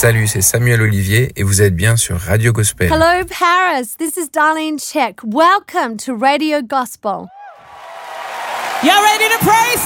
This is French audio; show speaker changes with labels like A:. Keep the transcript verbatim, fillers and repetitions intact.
A: Salut, c'est Samuel Olivier et vous êtes bien sur Radio Gospel.
B: Hello Paris, this is Darlene Check. Welcome to Radio Gospel.
C: Y'all ready to praise?